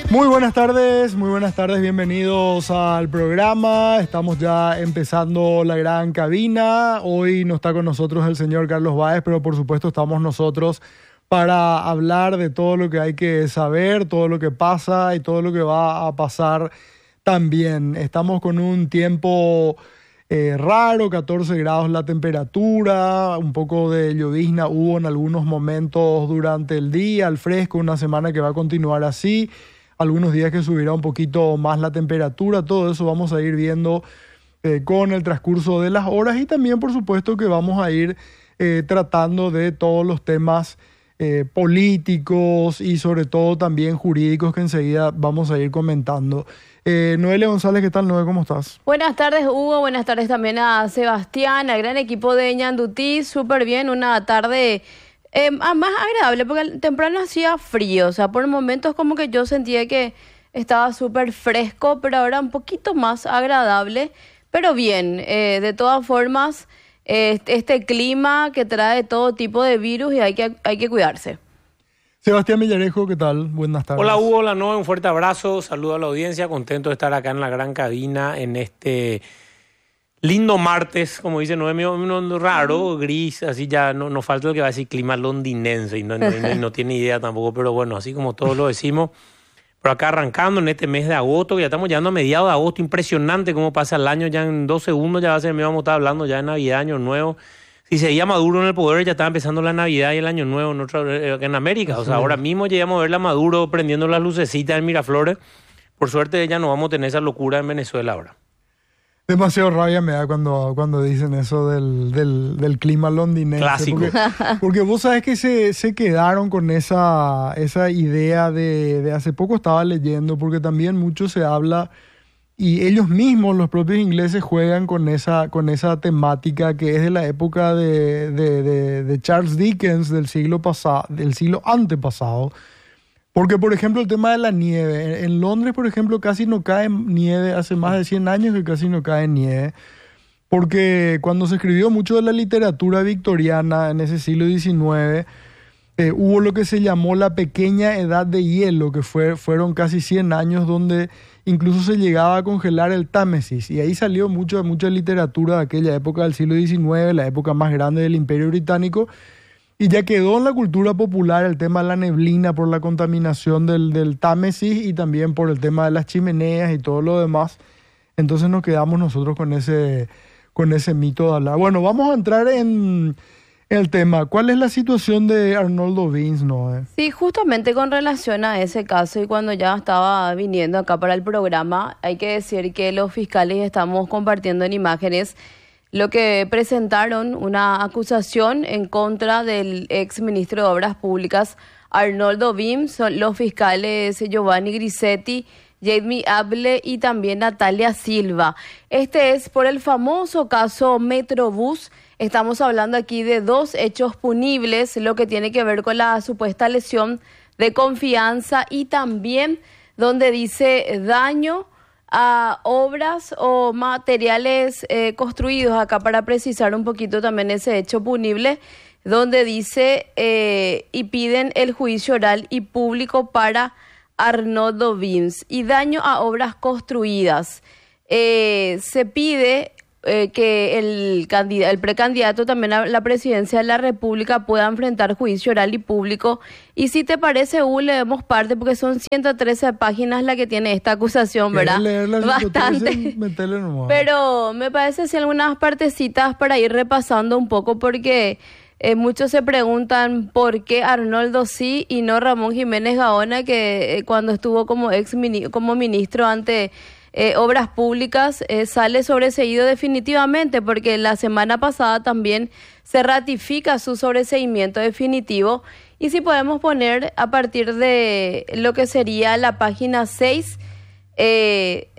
Muy buenas tardes, bienvenidos al programa. Estamos ya empezando la gran cabina. Hoy no está con nosotros el señor Carlos Báez, pero por supuesto estamos nosotros para hablar de todo lo que hay que saber, todo lo que pasa y todo lo que va a pasar también. Estamos con un tiempo raro, 14 grados la temperatura, un poco de llovizna hubo en algunos momentos durante el día, al fresco, una semana que va a continuar así. Algunos días que subirá un poquito más la temperatura, todo eso vamos a ir viendo con el transcurso de las horas y también por supuesto que vamos a ir tratando de todos los temas políticos y sobre todo también jurídicos que enseguida vamos a ir comentando. Noelia González, ¿qué tal, Noé? ¿Cómo estás? Buenas tardes, Hugo. Buenas tardes también a Sebastián, al gran equipo de Ñandutí. Súper bien, una tarde más agradable porque temprano hacía frío. O sea, por momentos como que yo sentía que estaba súper fresco, pero ahora un poquito más agradable. Pero bien, de todas formas, este clima que trae todo tipo de virus y hay que cuidarse. Sebastián Villarejo, ¿qué tal? Buenas tardes. Hola Hugo, hola Noé, un fuerte abrazo, saludo a la audiencia, contento de estar acá en la gran cabina en este lindo martes, como dice Noé, medio raro, gris, así ya no falta el que va a decir clima londinense y no tiene idea tampoco, pero bueno, así como todos lo decimos, pero acá arrancando en este mes de agosto, que ya estamos llegando a mediados de agosto, impresionante cómo pasa el año, ya en 2 segundos ya me vamos a estar hablando ya de Navidad, Año Nuevo. Si seguía Maduro en el poder, ya estaba empezando la Navidad y el Año Nuevo en América. O sea, ahora mismo llegamos a ver a Maduro prendiendo las lucecitas en Miraflores. Por suerte ya no vamos a tener esa locura en Venezuela ahora. Demasiado rabia me da cuando dicen eso del clima londinense. Clásico. Porque vos sabés que se quedaron con esa idea de hace poco estaba leyendo, porque también mucho se habla... Y ellos mismos, los propios ingleses, juegan con esa temática que es de la época de Charles Dickens del siglo antepasado. Porque, por ejemplo, el tema de la nieve. En Londres, por ejemplo, casi no cae nieve. Hace más de 100 años que casi no cae nieve. Porque cuando se escribió mucho de la literatura victoriana en ese siglo XIX, hubo lo que se llamó la pequeña edad de hielo, que fueron casi 100 años donde incluso se llegaba a congelar el Támesis. Y ahí salió mucha literatura de aquella época del siglo XIX, la época más grande del Imperio Británico. Y ya quedó en la cultura popular el tema de la neblina por la contaminación del Támesis y también por el tema de las chimeneas y todo lo demás. Entonces nos quedamos nosotros con ese mito de hablar. Bueno, vamos a entrar en el tema. ¿Cuál es la situación de Arnoldo Vince, Noé? Sí, justamente con relación a ese caso y cuando ya estaba viniendo acá para el programa, hay que decir que los fiscales estamos compartiendo en imágenes lo que presentaron una acusación en contra del ex ministro de Obras Públicas Arnoldo Vince, son los fiscales Giovanni Grisetti, Jamie Able y también Natalia Silva. Este es por el famoso caso Metrobús. Estamos hablando aquí de 2 hechos punibles, lo que tiene que ver con la supuesta lesión de confianza y también donde dice daño a obras o materiales construidos, acá para precisar un poquito también ese hecho punible, donde dice y piden el juicio oral y público para Arnoldo Vince y daño a obras construidas. Se pide que el precandidato también a la presidencia de la República pueda enfrentar juicio oral y público. Y si te parece, le demos parte, porque son 113 páginas la que tiene esta acusación, ¿verdad? Bastante. Pero me parece si algunas partecitas para ir repasando un poco, porque muchos se preguntan por qué Arnoldo sí y no Ramón Jiménez Gaona, que cuando estuvo como ministro ante Obras Públicas sale sobreseído definitivamente, porque la semana pasada también se ratifica su sobreseimiento definitivo. Y si podemos poner a partir de lo que sería la página 6 en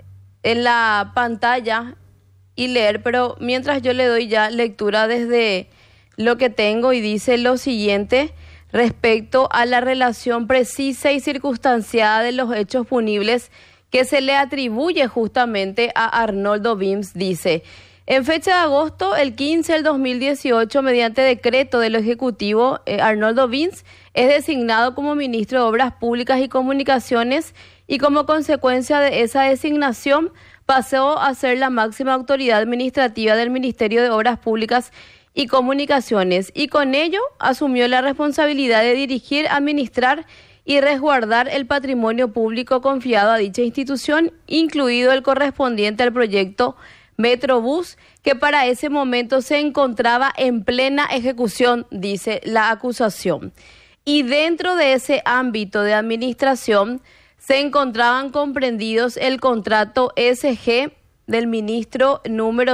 la pantalla y leer, pero mientras yo le doy ya lectura desde lo que tengo, y dice lo siguiente respecto a la relación precisa y circunstanciada de los hechos punibles que se le atribuye justamente a Arnoldo Vince. Dice: en fecha de agosto, el 15 del 2018, mediante decreto del Ejecutivo, Arnoldo Vince es designado como ministro de Obras Públicas y Comunicaciones y como consecuencia de esa designación pasó a ser la máxima autoridad administrativa del Ministerio de Obras Públicas y Comunicaciones y con ello asumió la responsabilidad de dirigir, administrar y resguardar el patrimonio público confiado a dicha institución, incluido el correspondiente al proyecto Metrobús, que para ese momento se encontraba en plena ejecución, dice la acusación. Y dentro de ese ámbito de administración se encontraban comprendidos el contrato SG del ministro número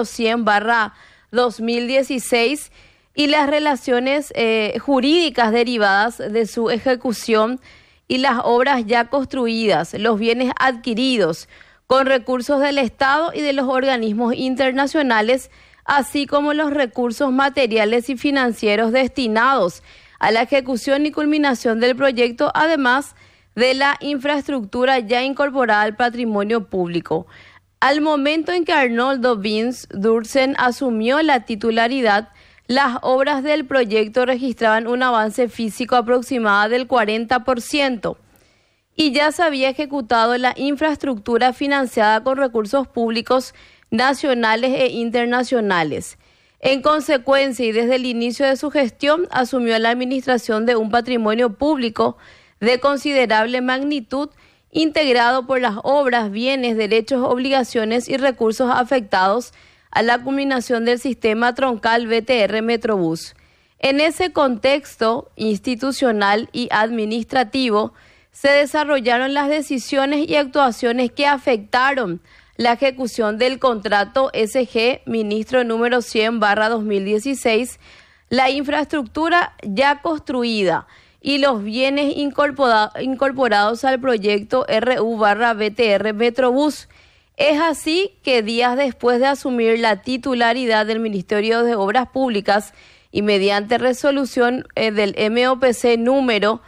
100/2016 y las relaciones jurídicas derivadas de su ejecución y las obras ya construidas, los bienes adquiridos con recursos del Estado y de los organismos internacionales, así como los recursos materiales y financieros destinados a la ejecución y culminación del proyecto, además de la infraestructura ya incorporada al patrimonio público. Al momento en que Arnoldo Vins Dursen asumió la titularidad, las obras del proyecto registraban un avance físico aproximado del 40% y ya se había ejecutado la infraestructura financiada con recursos públicos nacionales e internacionales. En consecuencia, y desde el inicio de su gestión, asumió la administración de un patrimonio público de considerable magnitud, integrado por las obras, bienes, derechos, obligaciones y recursos afectados a la culminación del sistema troncal BTR Metrobús. En ese contexto institucional y administrativo se desarrollaron las decisiones y actuaciones que afectaron la ejecución del contrato SG, ministro número 100/2016, la infraestructura ya construida y los bienes incorporados al proyecto RU/BTR Metrobús. Es así que días después de asumir la titularidad del Ministerio de Obras Públicas y mediante resolución del MOPC número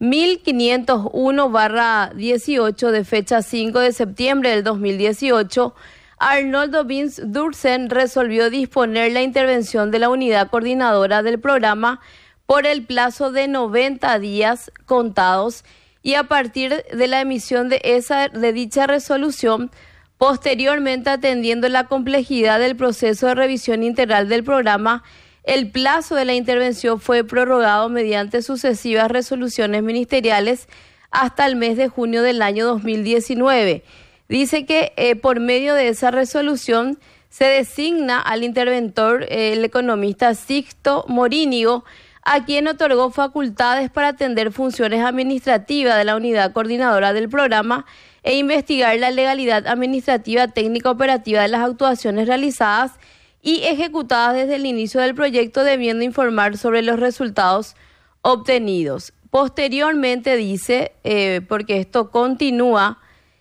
1501/18 de fecha 5 de septiembre del 2018, Arnoldo Vins Dursen resolvió disponer la intervención de la unidad coordinadora del programa por el plazo de 90 días contados y a partir de la emisión de dicha resolución, posteriormente atendiendo la complejidad del proceso de revisión integral del programa, el plazo de la intervención fue prorrogado mediante sucesivas resoluciones ministeriales hasta el mes de junio del año 2019. Dice que por medio de esa resolución se designa al interventor el economista Sixto Morínigo, a quien otorgó facultades para atender funciones administrativas de la unidad coordinadora del programa e investigar la legalidad administrativa, técnica, operativa de las actuaciones realizadas y ejecutadas desde el inicio del proyecto, debiendo informar sobre los resultados obtenidos. Posteriormente dice, porque esto continúa,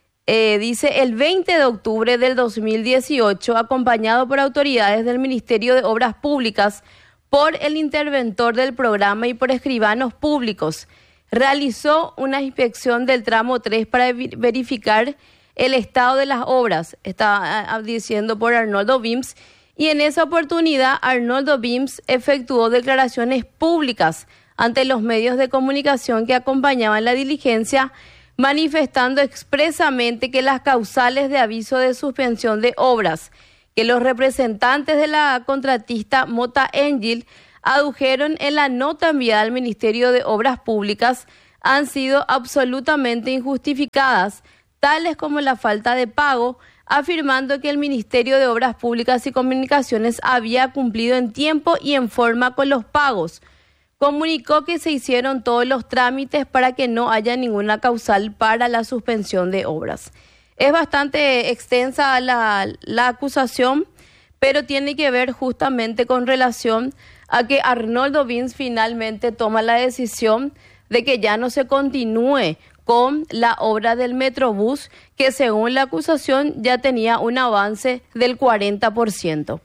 dice el 20 de octubre del 2018, acompañado por autoridades del Ministerio de Obras Públicas, por el interventor del programa y por escribanos públicos, realizó una inspección del tramo 3 para verificar el estado de las obras, está diciendo por Arnoldo Vins, y en esa oportunidad Arnoldo Vins efectuó declaraciones públicas ante los medios de comunicación que acompañaban la diligencia, manifestando expresamente que las causales de aviso de suspensión de obras que los representantes de la contratista Mota Engil adujeron en la nota enviada al Ministerio de Obras Públicas han sido absolutamente injustificadas, tales como la falta de pago, afirmando que el Ministerio de Obras Públicas y Comunicaciones había cumplido en tiempo y en forma con los pagos. Comunicó que se hicieron todos los trámites para que no haya ninguna causal para la suspensión de obras. Es bastante extensa la acusación, pero tiene que ver justamente con relación a que Arnoldo Vins finalmente toma la decisión de que ya no se continúe con la obra del Metrobús, que según la acusación ya tenía un avance del 40%.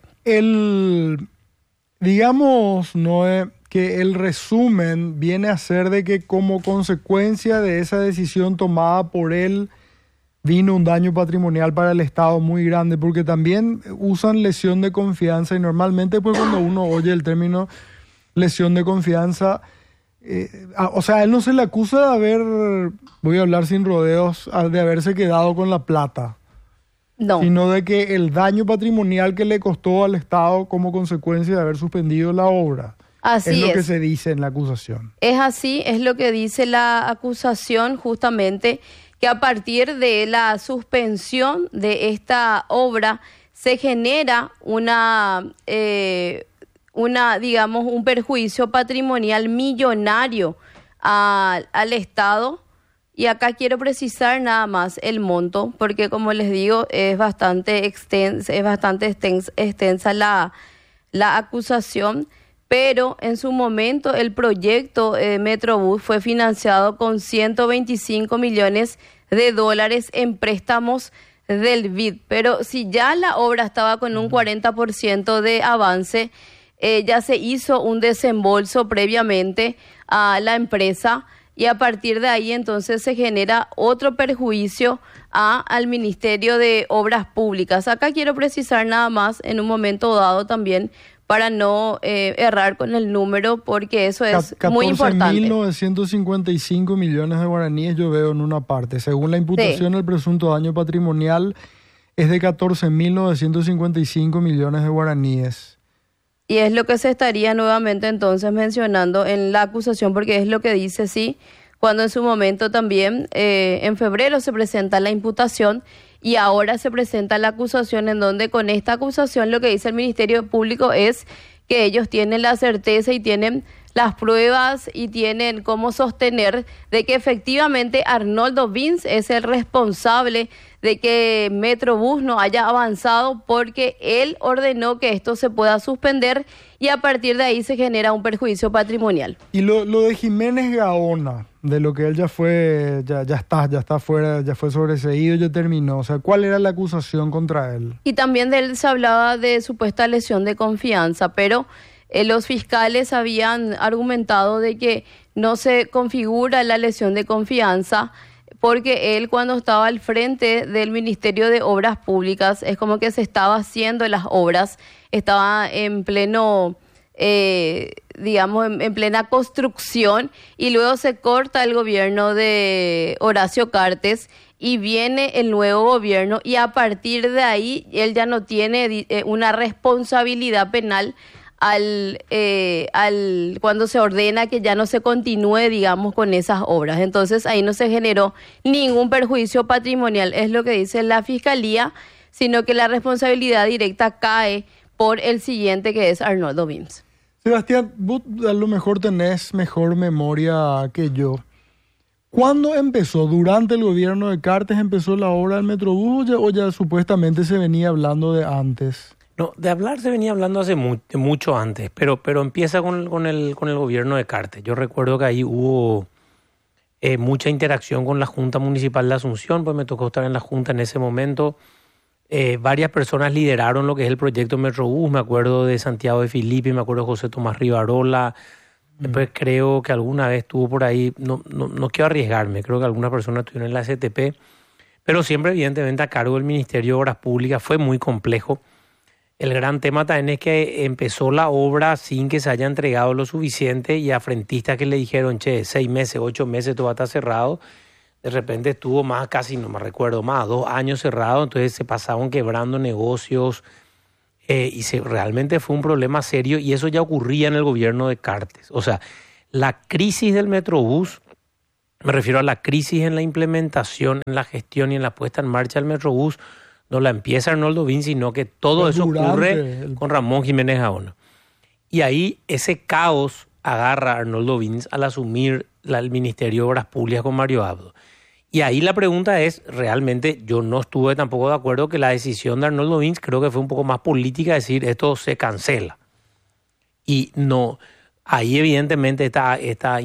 Digamos, Noé, que el resumen viene a ser de que como consecuencia de esa decisión tomada por él, vino un daño patrimonial para el Estado muy grande, porque también usan lesión de confianza y normalmente pues cuando uno oye el término lesión de confianza O sea, a él no se le acusa de haber, voy a hablar sin rodeos, de haberse quedado con la plata. No. Sino de que el daño patrimonial que le costó al Estado como consecuencia de haber suspendido la obra. Así es lo que se dice en la acusación. Es así, es lo que dice la acusación, justamente, que a partir de la suspensión de esta obra se genera digamos, un perjuicio patrimonial millonario al Estado. Y acá quiero precisar nada más el monto, porque como les digo, es bastante extensa la acusación, pero en su momento el proyecto Metrobús fue financiado con $125 millones en préstamos del BID. Pero si ya la obra estaba con un 40% de avance, ya se hizo un desembolso previamente a la empresa, y a partir de ahí entonces se genera otro perjuicio al Ministerio de Obras Públicas. Acá quiero precisar nada más en un momento dado también, para no errar con el número, porque eso es muy importante. 14.955 millones de guaraníes yo veo en una parte. Según la imputación, el presunto daño patrimonial es de 14.955 millones de guaraníes. Y es lo que se estaría nuevamente entonces mencionando en la acusación, porque es lo que dice, sí, cuando en su momento también en febrero se presenta la imputación y ahora se presenta la acusación, en donde con esta acusación lo que dice el Ministerio Público es que ellos tienen la certeza y tienen las pruebas y tienen cómo sostener de que efectivamente Arnoldo Vins es el responsable de que Metrobús no haya avanzado, porque él ordenó que esto se pueda suspender y a partir de ahí se genera un perjuicio patrimonial. Y lo de Jiménez Gaona, de lo que él ya está fuera, ya fue sobreseído, ya terminó. O sea, ¿cuál era la acusación contra él? Y también de él se hablaba de supuesta lesión de confianza, pero los fiscales habían argumentado de que no se configura la lesión de confianza, porque él, cuando estaba al frente del Ministerio de Obras Públicas, es como que se estaba haciendo las obras, estaba en pleno, digamos, en plena construcción, y luego se corta el gobierno de Horacio Cartes y viene el nuevo gobierno, y a partir de ahí él ya no tiene una responsabilidad penal cuando se ordena que ya no se continúe, digamos, con esas obras. Entonces ahí no se generó ningún perjuicio patrimonial, es lo que dice la Fiscalía, sino que la responsabilidad directa cae por el siguiente, que es Arnoldo Vins. Sebastián, vos a lo mejor tenés mejor memoria que yo. ¿Cuándo empezó? ¿Durante el gobierno de Cartes empezó la obra del Metrobús o ya supuestamente se venía hablando de antes? No, de hablar se venía hablando hace mucho antes, pero empieza con el gobierno de Cartes. Yo recuerdo que ahí hubo mucha interacción con la Junta Municipal de Asunción, pues me tocó estar en la Junta en ese momento. Varias personas lideraron lo que es el proyecto Metrobús. Me acuerdo de Santiago de Filippi, me acuerdo de José Tomás Rivarola. Después creo que alguna vez estuvo por ahí, no quiero arriesgarme, creo que algunas personas estuvieron en la STP, pero siempre evidentemente a cargo del Ministerio de Obras Públicas. Fue muy complejo. El gran tema también es que empezó la obra sin que se haya entregado lo suficiente, y a frentistas que le dijeron, 6 meses, 8 meses, todo va a estar cerrado. De repente estuvo no me recuerdo más, 2 años cerrado, entonces se pasaban quebrando negocios realmente fue un problema serio, y eso ya ocurría en el gobierno de Cartes. O sea, la crisis del Metrobús, me refiero a la crisis en la implementación, en la gestión y en la puesta en marcha del Metrobús, no la empieza Arnoldo Vins, sino que todo eso ocurre con Ramón Jiménez Gaona. Y ahí ese caos agarra a Arnoldo Vins al asumir el Ministerio de Obras Públicas con Mario Abdo. Y ahí la pregunta es, realmente yo no estuve tampoco de acuerdo que la decisión de Arnoldo Vins, creo que fue un poco más política, decir esto se cancela. Y no, ahí evidentemente esta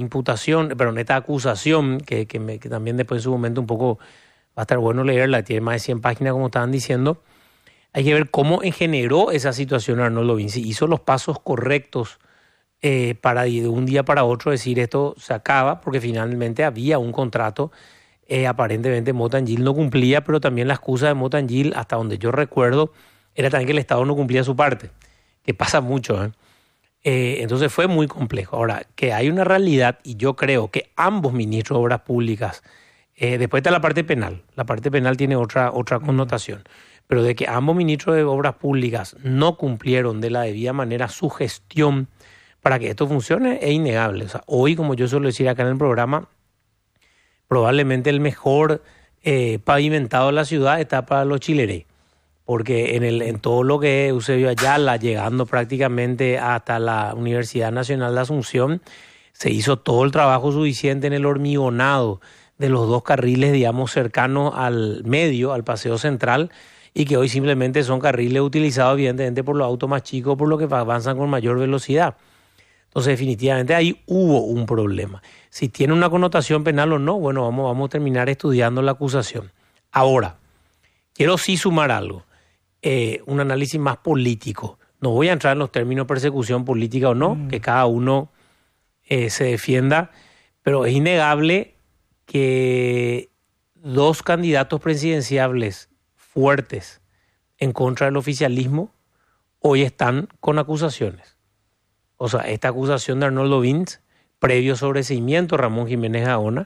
acusación, que también después en su momento un poco va a estar bueno leerla, tiene más de 100 páginas como estaban diciendo. Hay que ver cómo generó esa situación Arnoldo Vins, si hizo los pasos correctos para de un día para otro decir esto se acaba, porque finalmente había un contrato. Aparentemente Motangil no cumplía, pero también la excusa de Motangil, hasta donde yo recuerdo, era también que el Estado no cumplía su parte, que pasa mucho, Entonces fue muy complejo. Ahora, que hay una realidad, y yo creo que ambos ministros de Obras Públicas, después está la parte penal tiene otra connotación, pero de que ambos ministros de Obras Públicas no cumplieron de la debida manera su gestión para que esto funcione es innegable. O sea, hoy, como yo suelo decir acá en el programa, probablemente el mejor pavimentado de la ciudad está para los chilerés, porque en todo lo que es Eusebio Ayala, llegando prácticamente hasta la Universidad Nacional de Asunción, se hizo todo el trabajo suficiente en el hormigonado de los dos carriles, digamos, cercanos al medio, al Paseo Central, y que hoy simplemente son carriles utilizados evidentemente por los autos más chicos, por lo que avanzan con mayor velocidad. Entonces, definitivamente ahí hubo un problema. Si tiene una connotación penal o no, bueno, vamos a terminar estudiando la acusación. Ahora, quiero sí sumar algo, un análisis más político. No voy a entrar en los términos persecución política o no, que cada uno se defienda, pero es innegable que dos candidatos presidenciables fuertes en contra del oficialismo hoy están con acusaciones. O sea, esta acusación de Arnoldo Vince, previo sobreseimiento Ramón Jiménez Gaona,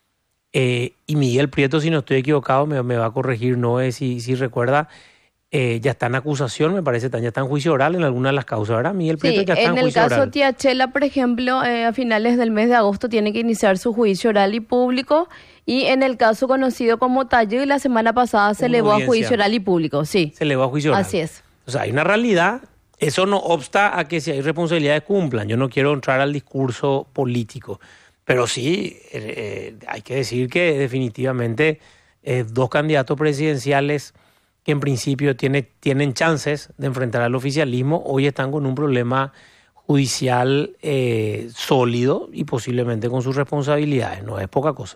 y Miguel Prieto, si no estoy equivocado, me va a corregir, no es si recuerda, ya está en acusación, me parece, ya está en juicio oral en alguna de las causas, ¿verdad? Miguel Prieto ya está en juicio oral. En el caso Tiachela, por ejemplo, a finales del mes de agosto tiene que iniciar su juicio oral y público, y en el caso conocido como Tallo, la semana pasada se elevó a juicio oral y público, sí. Se elevó a juicio oral. Así es. O sea, hay una realidad. Eso no obsta a que si hay responsabilidades cumplan. Yo no quiero entrar al discurso político, pero sí hay que decir que definitivamente dos candidatos presidenciales que en principio tienen chances de enfrentar al oficialismo, hoy están con un problema judicial sólido y posiblemente con sus responsabilidades. No es poca cosa.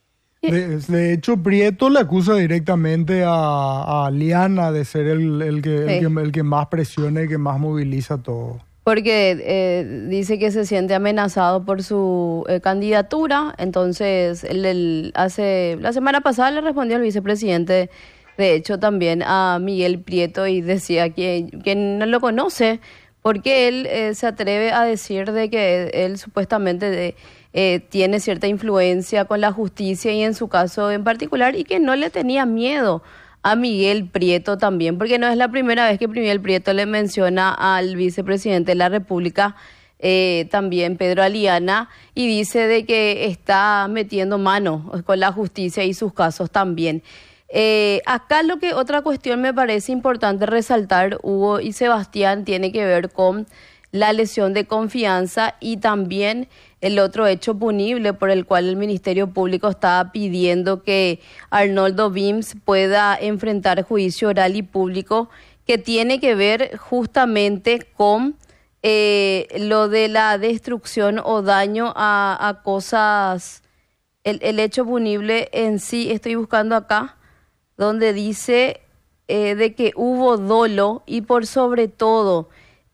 De hecho, Prieto le acusa directamente a Liana de ser el que más presiona y que más moviliza todo. Porque dice que se siente amenazado por su candidatura. Entonces, la semana pasada le respondió al vicepresidente, de hecho, también a Miguel Prieto, y decía que no lo conoce porque él se atreve a decir de que él supuestamente tiene cierta influencia con la justicia y en su caso en particular, y que no le tenía miedo a Miguel Prieto también, porque no es la primera vez que Miguel Prieto le menciona al vicepresidente de la República, también Pedro Aliana, y dice de que está metiendo mano con la justicia y sus casos también. Acá otra cuestión me parece importante resaltar, Hugo y Sebastián, tiene que ver con la lesión de confianza y también el otro hecho punible por el cual el Ministerio Público está pidiendo que Arnoldo Vince pueda enfrentar juicio oral y público, que tiene que ver justamente con lo de la destrucción o daño a cosas, el hecho punible en sí. Estoy buscando acá donde dice de que hubo dolo y por sobre todo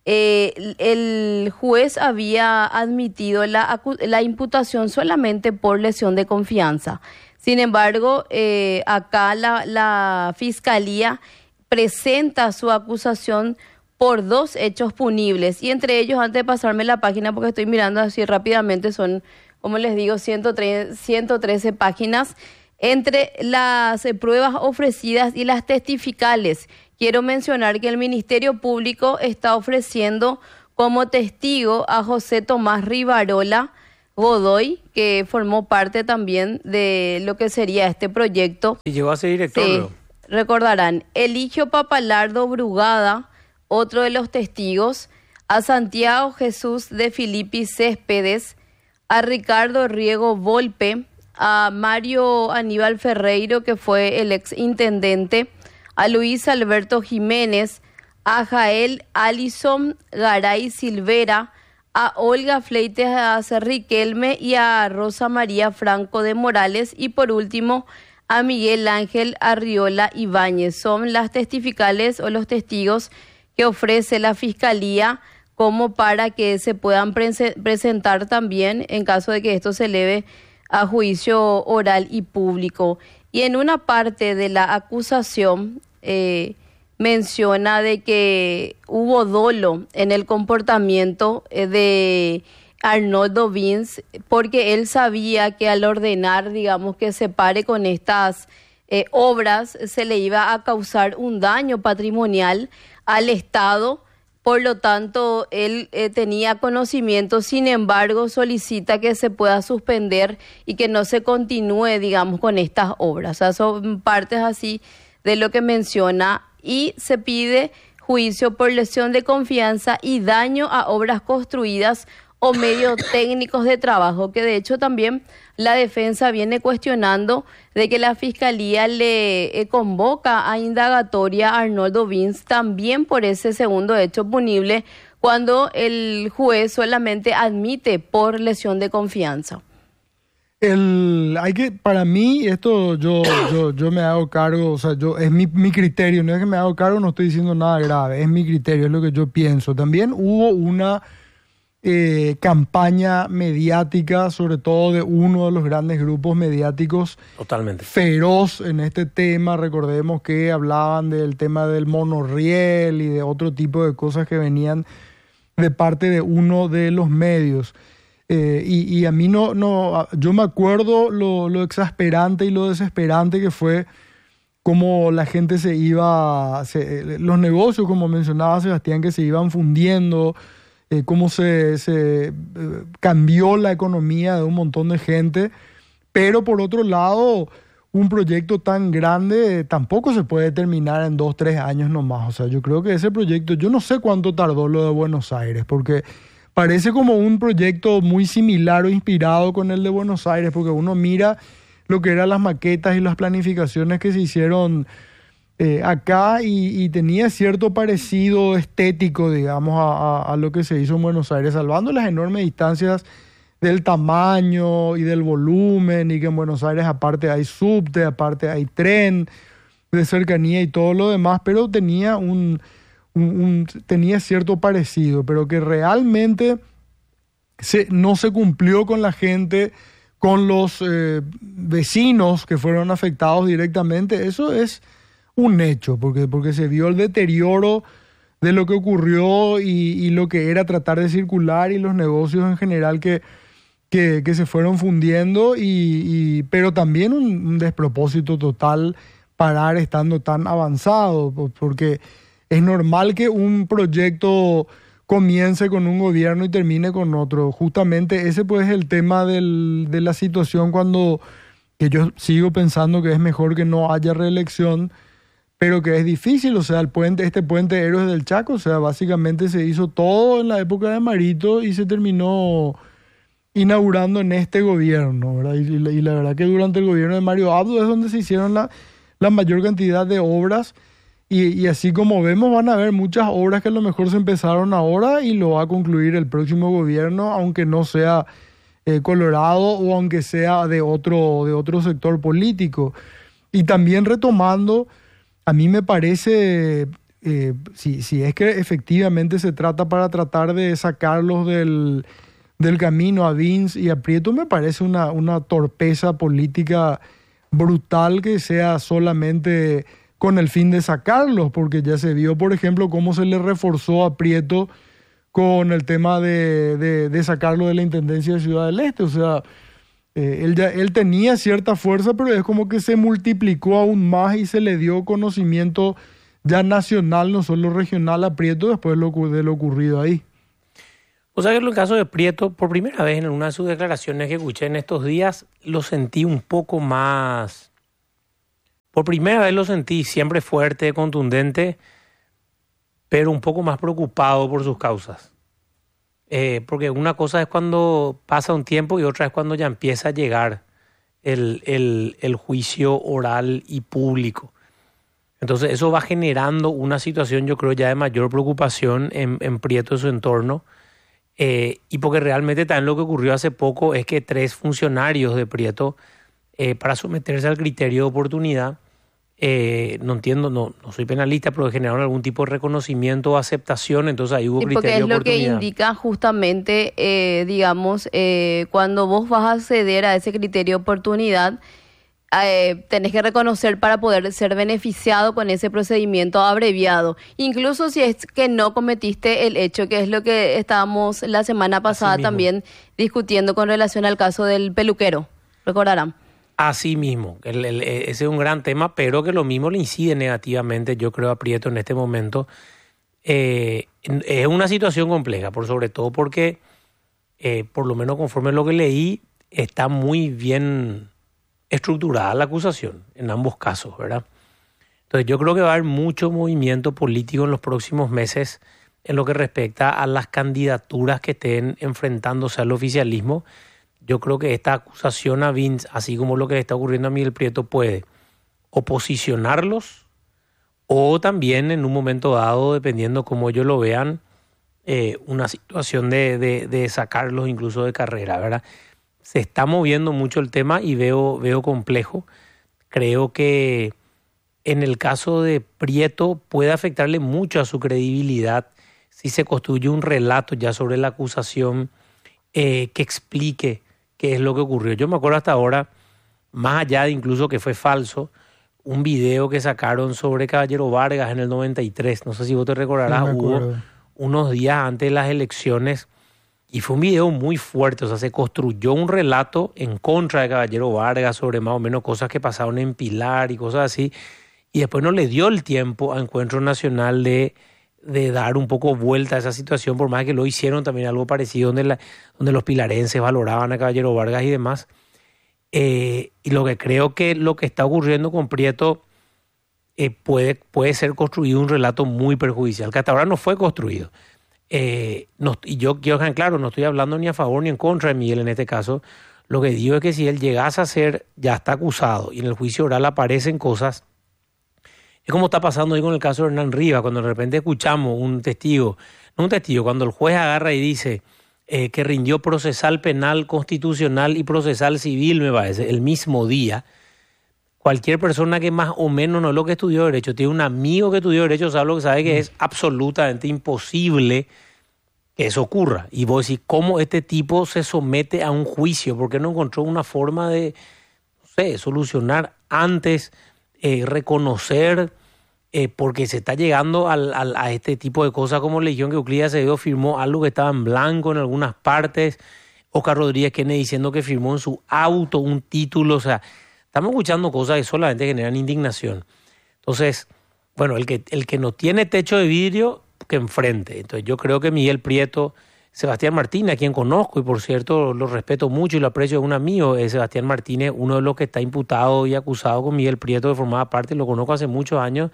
el juez había admitido la imputación solamente por lesión de confianza. Sin embargo, acá la Fiscalía presenta su acusación por dos hechos punibles, y entre ellos, antes de pasarme la página, porque estoy mirando así rápidamente, son, como les digo, 113 páginas. Entre las pruebas ofrecidas y las testificales, quiero mencionar que el Ministerio Público está ofreciendo como testigo a José Tomás Rivarola Godoy, que formó parte también de lo que sería este proyecto. Y llegó a ser director. Sí, recordarán. Eligio Papalardo Brugada, otro de los testigos, a Santiago Jesús de Filippi Céspedes, a Ricardo Riego Volpe, a Mario Aníbal Ferreiro, que fue el ex intendente, a Luis Alberto Jiménez, a Jael Alison Garay Silvera, a Olga Fleites Riquelme y a Rosa María Franco de Morales, y por último a Miguel Ángel Arriola Ibáñez. Son las testificales o los testigos que ofrece la Fiscalía como para que se puedan presentar también en caso de que esto se eleve a juicio oral y público. Y en una parte de la acusación menciona de que hubo dolo en el comportamiento de Arnoldo Vince, porque él sabía que al ordenar, digamos, que se pare con estas obras, se le iba a causar un daño patrimonial al Estado. Por lo tanto, él tenía conocimiento, sin embargo, solicita que se pueda suspender y que no se continúe, digamos, con estas obras. O sea, son partes así de lo que menciona, y se pide juicio por lesión de confianza y daño a obras construidas o medios técnicos de trabajo, que de hecho también la defensa viene cuestionando de que la Fiscalía le convoca a indagatoria a Arnoldo Vince también por ese segundo hecho punible, cuando el juez solamente admite por lesión de confianza. Para mí, esto yo me hago cargo, o sea, es mi criterio, no es que me hago cargo, no estoy diciendo nada grave, es mi criterio, es lo que yo pienso. También hubo una campaña mediática, sobre todo de uno de los grandes grupos mediáticos, totalmente feroz en este tema. Recordemos que hablaban del tema del monorriel y de otro tipo de cosas que venían de parte de uno de los medios. Y a mí yo me acuerdo lo exasperante y lo desesperante que fue cómo la gente los negocios, como mencionaba Sebastián, que se iban fundiendo, cómo se cambió la economía de un montón de gente. Pero por otro lado, un proyecto tan grande tampoco se puede terminar en 2-3 años nomás. O sea, yo creo que ese proyecto, yo no sé cuánto tardó lo de Buenos Aires, porque parece como un proyecto muy similar o inspirado con el de Buenos Aires, porque uno mira lo que eran las maquetas y las planificaciones que se hicieron acá y tenía cierto parecido estético, digamos, a lo que se hizo en Buenos Aires, salvando las enormes distancias del tamaño y del volumen, y que en Buenos Aires aparte hay subte, aparte hay tren de cercanía y todo lo demás, pero tenía tenía cierto parecido, pero que realmente no se cumplió con la gente, con los vecinos que fueron afectados directamente. Eso es un hecho, porque se vio el deterioro de lo que ocurrió y lo que era tratar de circular, y los negocios en general que se fueron fundiendo, pero también un despropósito total parar estando tan avanzado, porque es normal que un proyecto comience con un gobierno y termine con otro. Justamente ese pues es el tema de la situación, que yo sigo pensando que es mejor que no haya reelección, pero que es difícil. O sea, este puente de Héroes del Chaco, o sea, básicamente se hizo todo en la época de Marito y se terminó inaugurando en este gobierno, ¿verdad? Y la verdad que durante el gobierno de Mario Abdo es donde se hicieron la mayor cantidad de obras. Y así como vemos, van a haber muchas obras que a lo mejor se empezaron ahora y lo va a concluir el próximo gobierno, aunque no sea Colorado o aunque sea de otro sector político. Y también retomando, a mí me parece, si es que efectivamente se trata para tratar de sacarlos del camino a Vince y a Prieto, me parece una torpeza política brutal que sea solamente con el fin de sacarlos, porque ya se vio, por ejemplo, cómo se le reforzó a Prieto con el tema de sacarlo de la Intendencia de Ciudad del Este. O sea, él tenía cierta fuerza, pero es como que se multiplicó aún más y se le dio conocimiento ya nacional, no solo regional, a Prieto después de lo ocurrido ahí. O sea que en el caso de Prieto, por primera vez en una de sus declaraciones que escuché en estos días, lo sentí un poco más... Por primera vez lo sentí siempre fuerte, contundente, pero un poco más preocupado por sus causas. Porque una cosa es cuando pasa un tiempo y otra es cuando ya empieza a llegar el juicio oral y público. Entonces eso va generando una situación, yo creo, ya de mayor preocupación en Prieto y su entorno. Y porque realmente también lo que ocurrió hace poco es que 3 funcionarios de Prieto, para someterse al criterio de oportunidad, no entiendo, no soy penalista, pero generaron algún tipo de reconocimiento o aceptación, entonces ahí hubo criterio de oportunidad. Porque es lo que indica justamente, digamos, cuando vos vas a acceder a ese criterio de oportunidad, tenés que reconocer para poder ser beneficiado con ese procedimiento abreviado. Incluso si es que no cometiste el hecho, que es lo que estábamos la semana pasada también discutiendo con relación al caso del peluquero, recordarán. Así mismo, ese es un gran tema, pero que lo mismo le incide negativamente, yo creo, a Prieto en este momento. Es una situación compleja, por sobre todo porque, por lo menos conforme a lo que leí, está muy bien estructurada la acusación en ambos casos, ¿verdad? Entonces yo creo que va a haber mucho movimiento político en los próximos meses en lo que respecta a las candidaturas que estén enfrentándose al oficialismo. Yo creo que esta acusación a Vince, así como lo que le está ocurriendo a Miguel Prieto, puede o posicionarlos o también en un momento dado, dependiendo cómo ellos lo vean, una situación de sacarlos incluso de carrera, ¿verdad? Se está moviendo mucho el tema y veo complejo. Creo que en el caso de Prieto puede afectarle mucho a su credibilidad si se construye un relato ya sobre la acusación que explique qué es lo que ocurrió. Yo me acuerdo hasta ahora, más allá de incluso que fue falso, un video que sacaron sobre Caballero Vargas en el 93. No sé si vos te recordarás, hubo unos días antes de las elecciones. Y fue un video muy fuerte, o sea, se construyó un relato en contra de Caballero Vargas sobre más o menos cosas que pasaron en Pilar y cosas así. Y después no le dio el tiempo a Encuentro Nacional de dar un poco vuelta a esa situación, por más que lo hicieron también algo parecido donde los pilarenses valoraban a Caballero Vargas y demás. Y lo que creo que lo que está ocurriendo con Prieto puede ser construido un relato muy perjudicial, que hasta ahora no fue construido. Y yo quiero dejar claro, no estoy hablando ni a favor ni en contra de Miguel en este caso. Lo que digo es que si él llegase a ser, ya está acusado y en el juicio oral aparecen cosas, es como está pasando hoy con el caso de Hernán Rivas, cuando de repente escuchamos cuando el juez agarra y dice que rindió procesal penal, constitucional y procesal civil, me parece, el mismo día. Cualquier persona que más o menos no es lo que estudió Derecho, tiene un amigo que estudió Derecho, sabe que es absolutamente imposible que eso ocurra. Y vos decís, ¿cómo este tipo se somete a un juicio? ¿Por qué no encontró una forma de, solucionar antes, reconocer? Porque se está llegando a este tipo de cosas como Legión, que Euclides Acevedo firmó algo que estaba en blanco en algunas partes. Oscar Rodríguez Kennedy diciendo que firmó en su auto un título, estamos escuchando cosas que solamente generan indignación. Entonces, bueno, el que no tiene techo de vidrio, que enfrente. Entonces yo creo que Miguel Prieto, Sebastián Martínez, a quien conozco y por cierto lo respeto mucho y lo aprecio, es un amigo, Sebastián Martínez, uno de los que está imputado y acusado con Miguel Prieto, que formaba parte, lo conozco hace muchos años.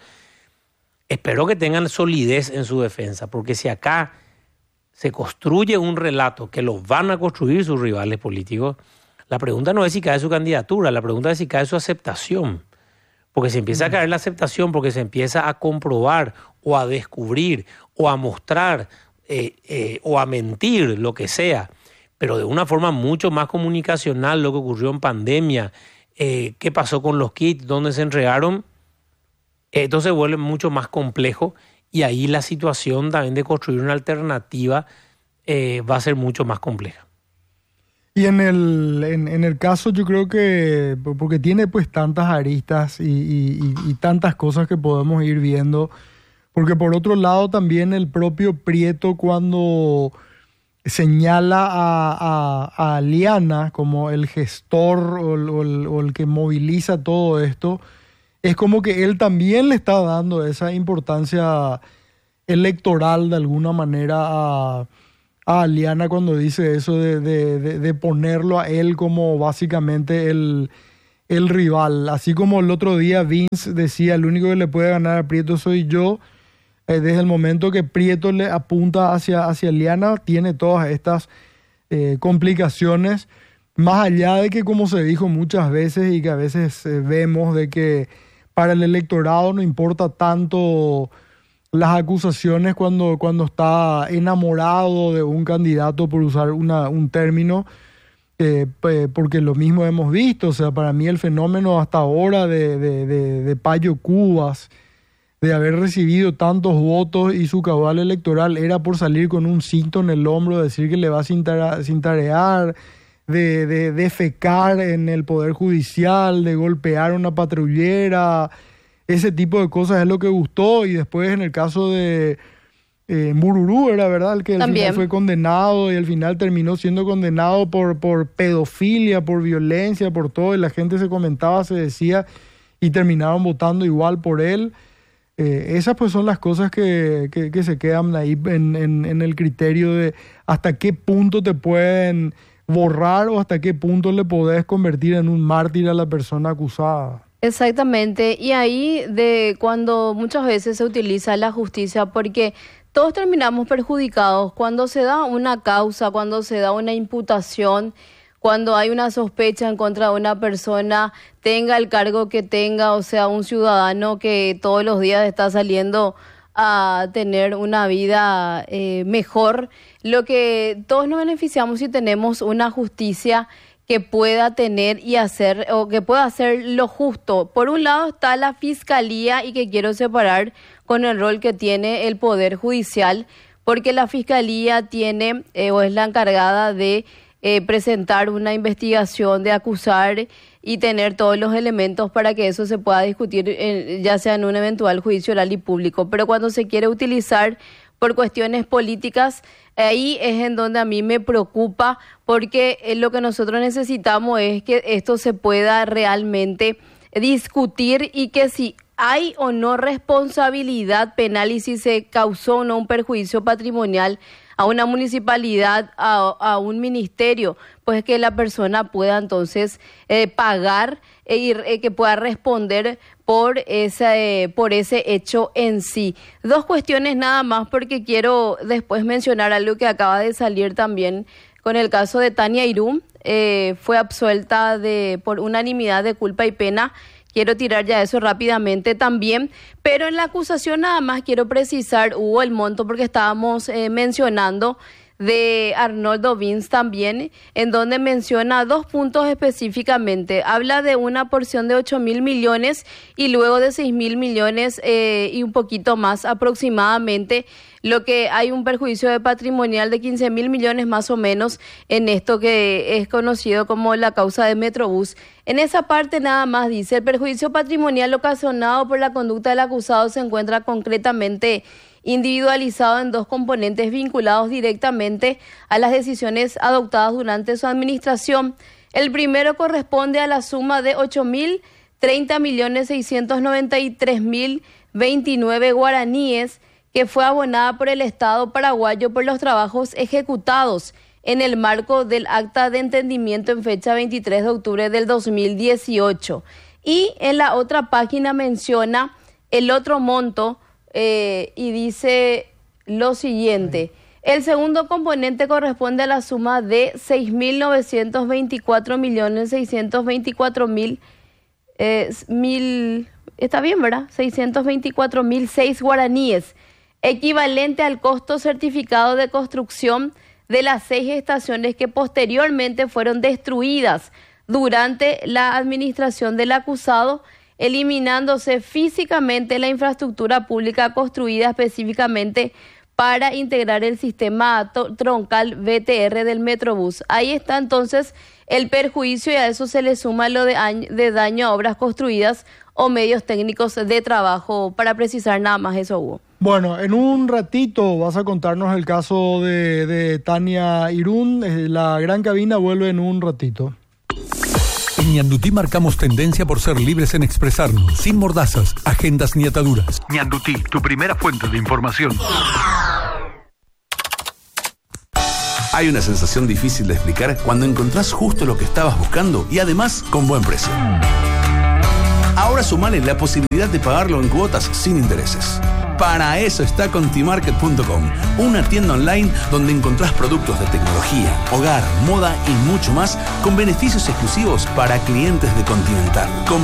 Espero que tengan solidez en su defensa, porque si acá se construye un relato que lo van a construir sus rivales políticos, la pregunta no es si cae su candidatura, la pregunta es si cae su aceptación. Porque se empieza a caer la aceptación, porque se empieza a comprobar o a descubrir o a mostrar o a mentir, lo que sea, pero de una forma mucho más comunicacional, lo que ocurrió en pandemia, qué pasó con los kits, dónde se entregaron, entonces vuelve mucho más complejo y ahí la situación también de construir una alternativa va a ser mucho más compleja. Y en el caso yo creo que, porque tiene pues tantas aristas y tantas cosas que podemos ir viendo, porque por otro lado también el propio Prieto cuando señala a Liana como el gestor o el que moviliza todo esto, es como que él también le está dando esa importancia electoral de alguna manera a Liana cuando dice eso de ponerlo a él como básicamente el rival. Así como el otro día Vince decía, el único que le puede ganar a Prieto soy yo, desde el momento que Prieto le apunta hacia Liana, tiene todas estas complicaciones, más allá de que, como se dijo muchas veces y que a veces vemos, de que para el electorado no importa tanto las acusaciones cuando está enamorado de un candidato, por usar un término, porque lo mismo hemos visto. O sea, para mí el fenómeno hasta ahora de Payo Cubas, de haber recibido tantos votos y su caudal electoral era por salir con un cinto en el hombro, decir que le va a cintarear, de defecar en el Poder Judicial, de golpear a una patrullera. Ese tipo de cosas es lo que gustó. Y después en el caso de Mbururú, era verdad, el que al final fue condenado y al final terminó siendo condenado por pedofilia, por violencia, por todo. Y la gente se comentaba, se decía, y terminaron votando igual por él. Esas pues son las cosas que se quedan ahí en el criterio de hasta qué punto te pueden borrar o hasta qué punto le podés convertir en un mártir a la persona acusada. Exactamente, y ahí de cuando muchas veces se utiliza la justicia, porque todos terminamos perjudicados cuando se da una causa, cuando se da una imputación, cuando hay una sospecha en contra de una persona, tenga el cargo que tenga, o sea, un ciudadano que todos los días está saliendo a tener una vida mejor. Lo que todos nos beneficiamos si tenemos una justicia que pueda tener y hacer, o que pueda hacer lo justo. Por un lado está la Fiscalía, y que quiero separar con el rol que tiene el Poder Judicial, porque la Fiscalía tiene o es la encargada de presentar una investigación, de acusar y tener todos los elementos para que eso se pueda discutir, ya sea en un eventual juicio oral y público. Pero cuando se quiere utilizar por cuestiones políticas, ahí es en donde a mí me preocupa, porque lo que nosotros necesitamos es que esto se pueda realmente discutir, y que si hay o no responsabilidad penal y si se causó o no un perjuicio patrimonial a una municipalidad, a un ministerio, pues que la persona pueda entonces pagar y que pueda responder por ese hecho en sí. Dos cuestiones nada más, porque quiero después mencionar algo que acaba de salir también con el caso de Tania Irún. Fue absuelta por unanimidad de culpa y pena. Quiero tirar ya eso rápidamente también, pero en la acusación nada más quiero precisar, hubo el monto, porque estábamos mencionando de Arnoldo Vins también, en donde menciona 2 puntos específicamente. Habla de una porción de 8.000 millones y luego de 6.000 millones y un poquito más aproximadamente, lo que hay un perjuicio de patrimonial de 15.000 millones más o menos en esto que es conocido como la causa de Metrobús. En esa parte nada más dice: el perjuicio patrimonial ocasionado por la conducta del acusado se encuentra concretamente individualizado en 2 componentes vinculados directamente a las decisiones adoptadas durante su administración. El primero corresponde a la suma de 8.030.693.029 guaraníes que fue abonada por el Estado paraguayo por los trabajos ejecutados en el marco del acta de entendimiento en fecha 23 de octubre del 2018. Y en la otra página menciona el otro monto, y dice lo siguiente: el segundo componente corresponde a la suma de 6.924.624.000, está bien, ¿verdad? 624.006 guaraníes, equivalente al costo certificado de construcción de las 6 estaciones que posteriormente fueron destruidas durante la administración del acusado, eliminándose físicamente la infraestructura pública construida específicamente para integrar el sistema troncal BTR del Metrobús. Ahí está entonces el perjuicio, y a eso se le suma lo de daño a obras construidas o medios técnicos de trabajo, para precisar nada más eso, Hugo. Bueno, en un ratito vas a contarnos el caso de Tania Irún. La gran cabina vuelve en un ratito. En Ñandutí marcamos tendencia por ser libres en expresarnos, sin mordazas, agendas ni ataduras. Ñandutí, tu primera fuente de información. Hay una sensación difícil de explicar cuando encontrás justo lo que estabas buscando y además con buen precio. Ahora sumale la posibilidad de pagarlo en cuotas sin intereses. Para eso está Contimarket.com, una tienda online donde encontrás productos de tecnología, hogar, moda y mucho más con beneficios exclusivos para clientes de Continental.